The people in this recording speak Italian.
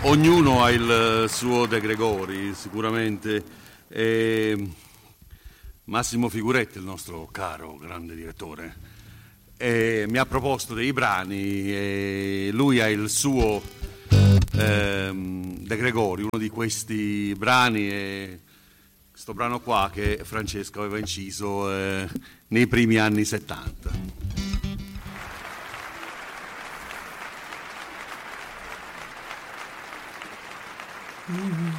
Ognuno ha il suo De Gregori, sicuramente. Massimo Figuretti, il nostro caro grande direttore, mi ha proposto dei brani e lui ha il suo De Gregori, uno di questi brani è questo brano qua che Francesco aveva inciso nei primi anni 70.